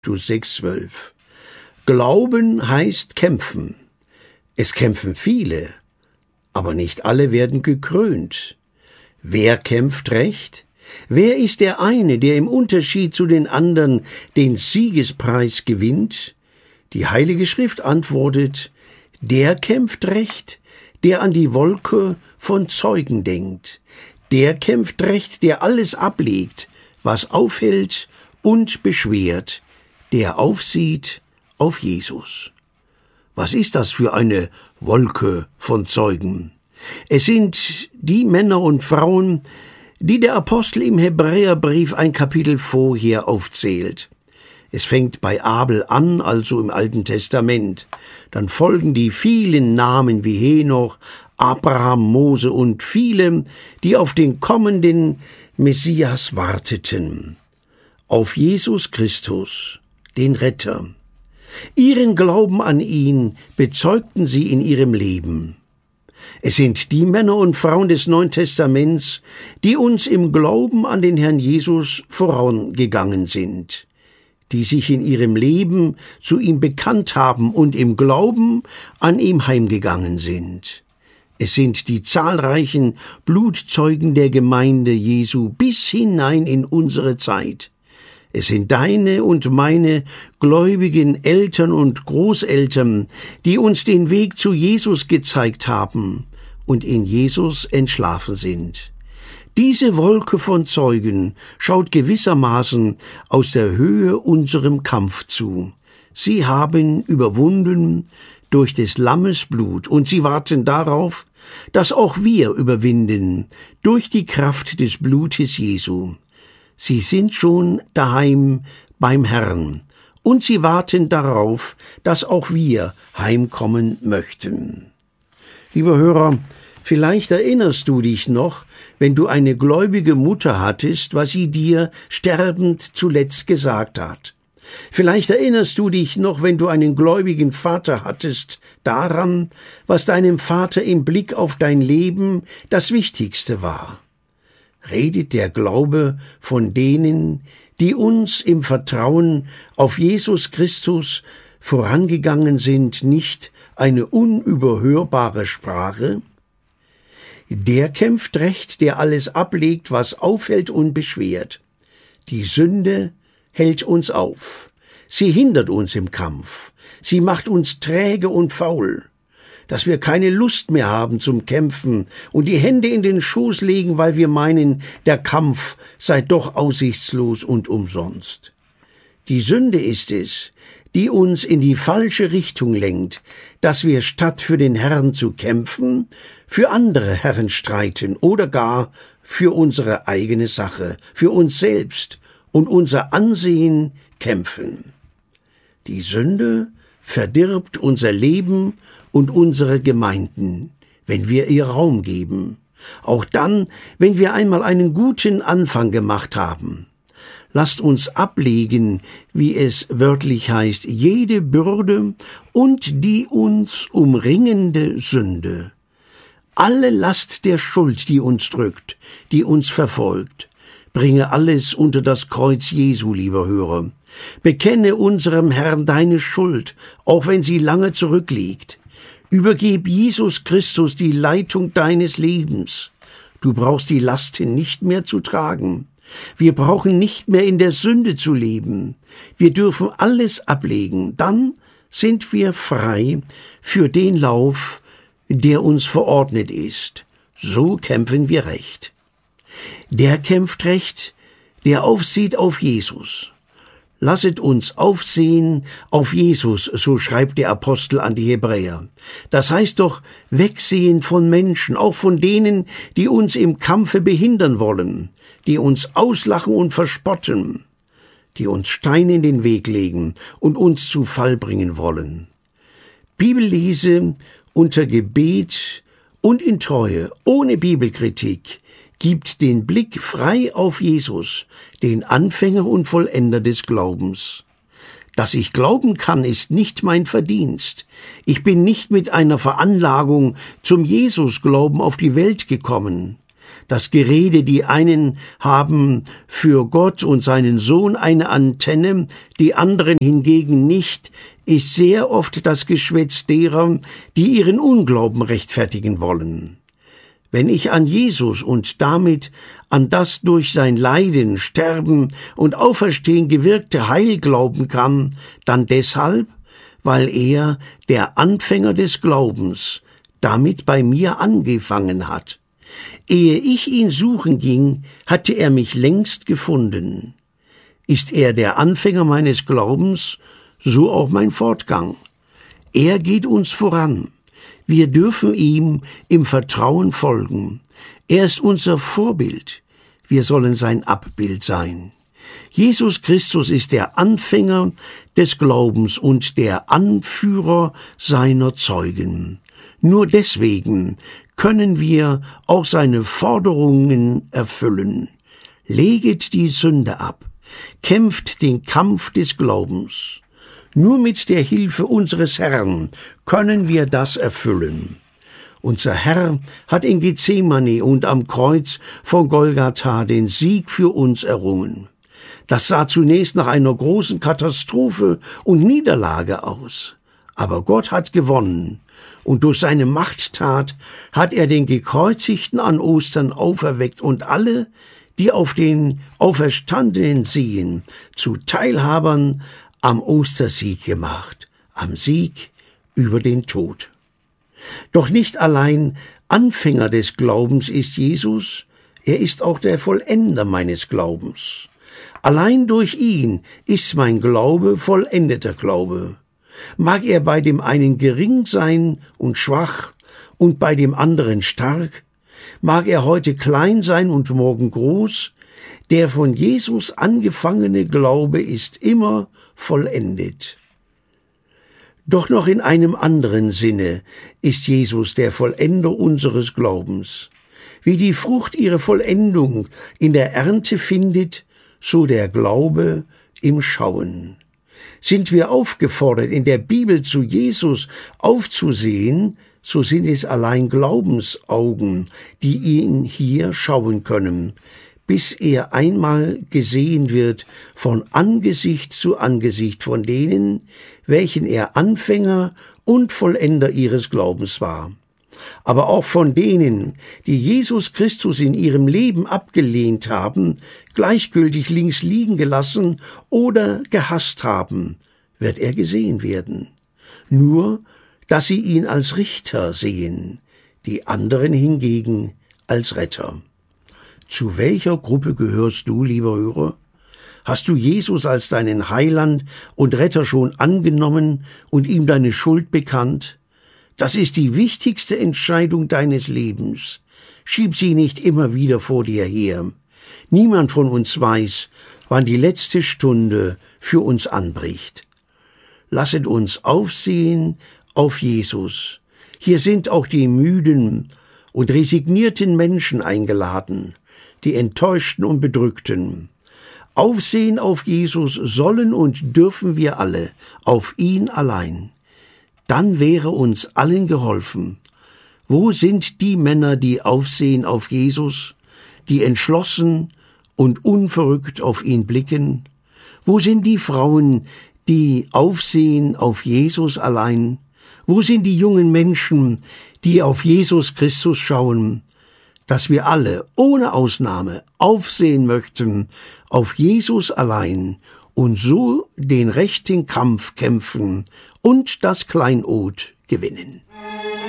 6,12. Glauben heißt kämpfen. Es kämpfen viele, aber nicht alle werden gekrönt. Wer kämpft recht? Wer ist der eine, der im Unterschied zu den anderen den Siegespreis gewinnt? Die Heilige Schrift antwortet: Der kämpft recht, der an die Wolke von Zeugen denkt. Der kämpft recht, der alles ablegt, was aufhält und beschwert, der aufsieht auf Jesus. Was ist das für eine Wolke von Zeugen? Es sind die Männer und Frauen, die der Apostel im Hebräerbrief ein Kapitel vorher aufzählt. Es fängt bei Abel an, also im Alten Testament. Dann folgen die vielen Namen wie Henoch, Abraham, Mose und viele, die auf den kommenden Messias warteten. Auf Jesus Christus, den Retter. Ihren Glauben an ihn bezeugten sie in ihrem Leben. Es sind die Männer und Frauen des Neuen Testaments, die uns im Glauben an den Herrn Jesus vorangegangen sind, die sich in ihrem Leben zu ihm bekannt haben und im Glauben an ihm heimgegangen sind. Es sind die zahlreichen Blutzeugen der Gemeinde Jesu bis hinein in unsere Zeit. Es sind deine und meine gläubigen Eltern und Großeltern, die uns den Weg zu Jesus gezeigt haben und in Jesus entschlafen sind. Diese Wolke von Zeugen schaut gewissermaßen aus der Höhe unserem Kampf zu. Sie haben überwunden durch des Lammes Blut und sie warten darauf, dass auch wir überwinden durch die Kraft des Blutes Jesu. Sie sind schon daheim beim Herrn und sie warten darauf, dass auch wir heimkommen möchten. Lieber Hörer, vielleicht erinnerst du dich noch, wenn du eine gläubige Mutter hattest, was sie dir sterbend zuletzt gesagt hat. Vielleicht erinnerst du dich noch, wenn du einen gläubigen Vater hattest, daran, was deinem Vater im Blick auf dein Leben das Wichtigste war. Redet der Glaube von denen, die uns im Vertrauen auf Jesus Christus vorangegangen sind, nicht eine unüberhörbare Sprache? Der kämpft recht, der alles ablegt, was aufhält und beschwert. Die Sünde hält uns auf. Sie hindert uns im Kampf. Sie macht uns träge und faul, dass wir keine Lust mehr haben zum Kämpfen und die Hände in den Schoß legen, weil wir meinen, der Kampf sei doch aussichtslos und umsonst. Die Sünde ist es, die uns in die falsche Richtung lenkt, dass wir statt für den Herrn zu kämpfen, für andere Herren streiten oder gar für unsere eigene Sache, für uns selbst und unser Ansehen kämpfen. Die Sünde verdirbt unser Leben und unsere Gemeinden, wenn wir ihr Raum geben, auch dann, wenn wir einmal einen guten Anfang gemacht haben. Lasst uns ablegen, wie es wörtlich heißt, jede Bürde und die uns umringende Sünde. Alle Last der Schuld, die uns drückt, die uns verfolgt. Bringe alles unter das Kreuz Jesu, lieber Hörer. Bekenne unserem Herrn deine Schuld, auch wenn sie lange zurückliegt. Übergib Jesus Christus die Leitung deines Lebens. Du brauchst die Lasten nicht mehr zu tragen. Wir brauchen nicht mehr in der Sünde zu leben. Wir dürfen alles ablegen. Dann sind wir frei für den Lauf, der uns verordnet ist. So kämpfen wir recht. Der kämpft recht, der aufsieht auf Jesus. Lasset uns aufsehen auf Jesus, so schreibt der Apostel an die Hebräer. Das heißt doch, wegsehen von Menschen, auch von denen, die uns im Kampfe behindern wollen, die uns auslachen und verspotten, die uns Steine in den Weg legen und uns zu Fall bringen wollen. Bibellese unter Gebet und in Treue, ohne Bibelkritik, gibt den Blick frei auf Jesus, den Anfänger und Vollender des Glaubens. Dass ich glauben kann, ist nicht mein Verdienst. Ich bin nicht mit einer Veranlagung zum Jesusglauben auf die Welt gekommen. Das Gerede, die einen haben für Gott und seinen Sohn eine Antenne, die anderen hingegen nicht, ist sehr oft das Geschwätz derer, die ihren Unglauben rechtfertigen wollen. Wenn ich an Jesus und damit an das durch sein Leiden, Sterben und Auferstehen gewirkte Heil glauben kann, dann deshalb, weil er, der Anfänger des Glaubens, damit bei mir angefangen hat. Ehe ich ihn suchen ging, hatte er mich längst gefunden. Ist er der Anfänger meines Glaubens, so auch mein Fortgang. Er geht uns voran. Wir dürfen ihm im Vertrauen folgen. Er ist unser Vorbild. Wir sollen sein Abbild sein. Jesus Christus ist der Anfänger des Glaubens und der Anführer seiner Zeugen. Nur deswegen können wir auch seine Forderungen erfüllen. Leget die Sünde ab, kämpft den Kampf des Glaubens. Nur mit der Hilfe unseres Herrn können wir das erfüllen. Unser Herr hat in Gethsemane und am Kreuz von Golgatha den Sieg für uns errungen. Das sah zunächst nach einer großen Katastrophe und Niederlage aus. Aber Gott hat gewonnen, und durch seine Machttat hat er den Gekreuzigten an Ostern auferweckt und alle, die auf den Auferstandenen sehen, zu Teilhabern am Ostersieg gemacht, am Sieg über den Tod. Doch nicht allein Anfänger des Glaubens ist Jesus, er ist auch der Vollender meines Glaubens. Allein durch ihn ist mein Glaube vollendeter Glaube. Mag er bei dem einen gering sein und schwach und bei dem anderen stark, mag er heute klein sein und morgen groß, der von Jesus angefangene Glaube ist immer vollendet. Doch noch in einem anderen Sinne ist Jesus der Vollender unseres Glaubens. Wie die Frucht ihre Vollendung in der Ernte findet, so der Glaube im Schauen. Sind wir aufgefordert, in der Bibel zu Jesus aufzusehen, so sind es allein Glaubensaugen, die ihn hier schauen können, bis er einmal gesehen wird von Angesicht zu Angesicht von denen, welchen er Anfänger und Vollender ihres Glaubens war. Aber auch von denen, die Jesus Christus in ihrem Leben abgelehnt haben, gleichgültig links liegen gelassen oder gehasst haben, wird er gesehen werden. Nur, dass sie ihn als Richter sehen, die anderen hingegen als Retter. Zu welcher Gruppe gehörst du, lieber Hörer? Hast du Jesus als deinen Heiland und Retter schon angenommen und ihm deine Schuld bekannt? Das ist die wichtigste Entscheidung deines Lebens. Schieb sie nicht immer wieder vor dir her. Niemand von uns weiß, wann die letzte Stunde für uns anbricht. Lasset uns aufsehen auf Jesus. Hier sind auch die müden und resignierten Menschen eingeladen, die Enttäuschten und Bedrückten. Aufsehen auf Jesus sollen und dürfen wir alle, auf ihn allein. Dann wäre uns allen geholfen. Wo sind die Männer, die aufsehen auf Jesus, die entschlossen und unverrückt auf ihn blicken? Wo sind die Frauen, die aufsehen auf Jesus allein? Wo sind die jungen Menschen, die auf Jesus Christus schauen? Dass wir alle, ohne Ausnahme, aufsehen möchten auf Jesus allein und so den rechten Kampf kämpfen und das Kleinod gewinnen.